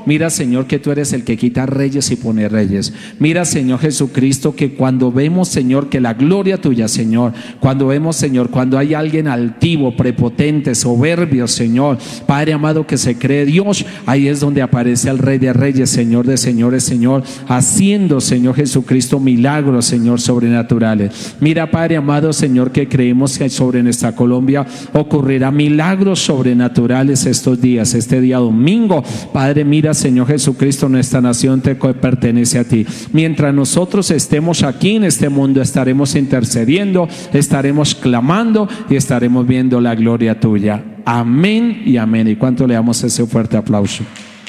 Mira, Señor, que tú eres el que quita reyes y pone reyes. Mira, Señor Jesucristo, que cuando vemos, Señor, que la gloria tuya, Señor, cuando vemos, Señor, cuando hay alguien altivo, prepotente, soberbio, Señor, Padre amado, que se cree Dios, ahí es donde aparece el Rey de Reyes, Señor de señores, Señor, haciendo, Señor Jesucristo, milagros, Señor, sobrenaturales. Mira, Padre amado, Señor, que creemos que sobre nuestra Colombia ocurrirá milagros sobrenaturales estos días, este día domingo. Padre, mira, Señor Jesucristo, nuestra nación te pertenece a ti. Mientras nosotros estemos aquí en este mundo, estaremos intercediendo, estaremos clamando y estaremos viendo la gloria tuya. Amén y amén. ¿Y cuánto le damos ese fuerte aplauso?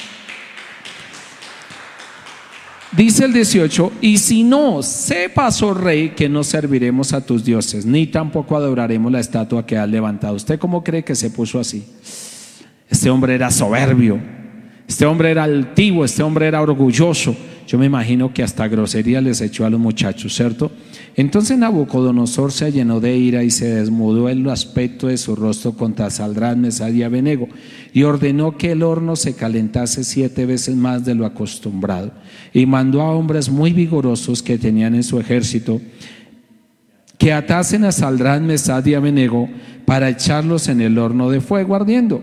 Dice el 18: y si no, sepas, oh rey, que no serviremos a tus dioses, ni tampoco adoraremos la estatua que has levantado. ¿Usted cómo cree que se puso así? Este hombre era soberbio, este hombre era altivo, este hombre era orgulloso. Yo me imagino que hasta grosería les echó a los muchachos, ¿cierto? Entonces Nabucodonosor se llenó de ira y se desmudó el aspecto de su rostro contra Sadrach, Mesach y Abednego, y ordenó que el horno se calentase 7 veces más de lo acostumbrado, y mandó a hombres muy vigorosos que tenían en su ejército que atasen a Sadrach, Mesach y Abednego para echarlos en el horno de fuego ardiendo.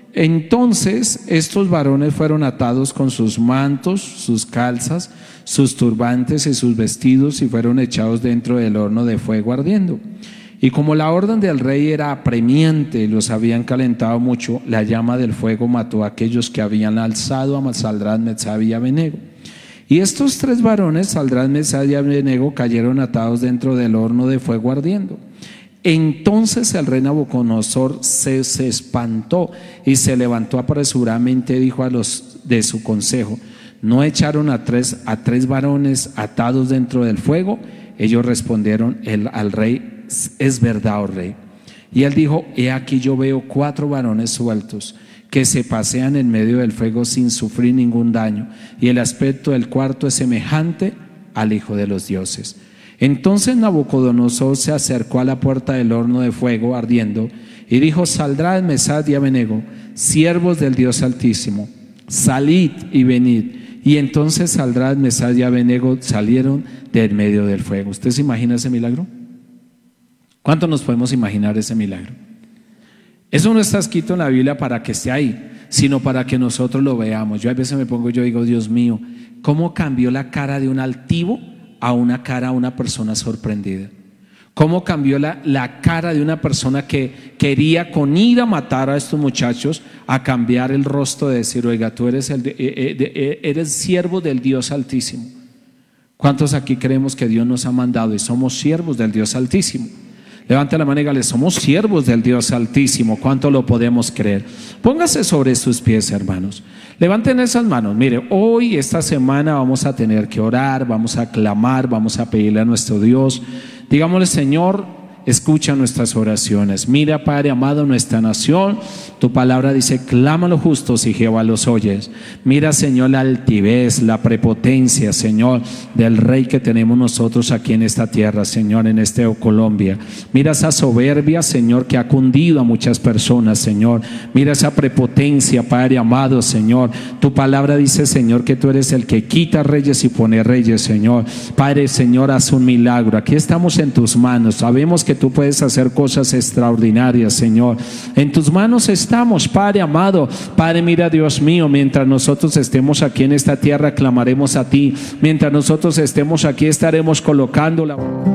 Entonces estos varones fueron atados con sus mantos, sus calzas, sus turbantes y sus vestidos, y fueron echados dentro del horno de fuego ardiendo. Y como la orden del rey era apremiante y los habían calentado mucho, la llama del fuego mató a aquellos que habían alzado a Sadrach, Mesach y Abednego. Y estos 3 varones, Sadrach, Mesach y Abednego, cayeron atados dentro del horno de fuego ardiendo. Entonces el rey Nabucodonosor se espantó y se levantó apresuradamente y dijo a los de su consejo: ¿no echaron a tres varones atados dentro del fuego? Ellos respondieron al rey: es verdad, oh rey. Y él dijo: he aquí yo veo 4 varones sueltos que se pasean en medio del fuego sin sufrir ningún daño, y el aspecto del cuarto es semejante al Hijo de los dioses. Entonces Nabucodonosor se acercó a la puerta del horno de fuego ardiendo y dijo: Sadrach, Mesach y Abednego, siervos del Dios Altísimo, salid y venid. Y entonces Sadrach, Mesach y Abednego salieron del medio del fuego. ¿Usted se imagina ese milagro? ¿Cuánto nos podemos imaginar ese milagro? Eso no está escrito en la Biblia para que esté ahí, sino para que nosotros lo veamos. Yo a veces me pongo, yo digo: Dios mío, ¿cómo cambió la cara de un altivo a una persona sorprendida? ¿Cómo cambió la cara de una persona que quería con ira matar a estos muchachos, a cambiar el rostro de decir: oiga, tú eres siervo del Dios Altísimo? ¿Cuántos aquí creemos que Dios nos ha mandado y somos siervos del Dios Altísimo? Levante la mano y dígale: somos siervos del Dios Altísimo. ¿Cuánto lo podemos creer? Póngase sobre sus pies, hermanos. Levanten esas manos. Mire, hoy, esta semana, vamos a tener que orar, vamos a clamar, vamos a pedirle a nuestro Dios. Digámosle: Señor, escucha nuestras oraciones. Mira, Padre amado, nuestra nación. Tu palabra dice: clama a los justos y Jehová los oyes. Mira, Señor, la altivez, la prepotencia, Señor, del rey que tenemos nosotros aquí en esta tierra, Señor, en este Colombia. Mira esa soberbia, Señor, que ha cundido a muchas personas, Señor. Mira esa prepotencia, Padre amado, Señor. Tu palabra dice, Señor, que tú eres el que quita reyes y pone reyes, Señor. Padre, Señor, haz un milagro. Aquí estamos en tus manos. Sabemos que tú puedes hacer cosas extraordinarias, Señor. En tus manos estamos, Padre amado. Padre, mira, Dios mío, mientras nosotros estemos aquí en esta tierra, clamaremos a ti. Mientras nosotros estemos aquí, estaremos colocando la